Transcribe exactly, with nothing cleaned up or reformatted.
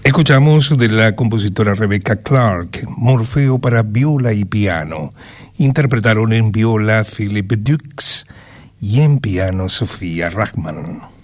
Escuchamos de la compositora Rebecca Clark, Morfeo para viola y piano. Interpretaron en viola Philip Dux y en piano Sofía Rachman.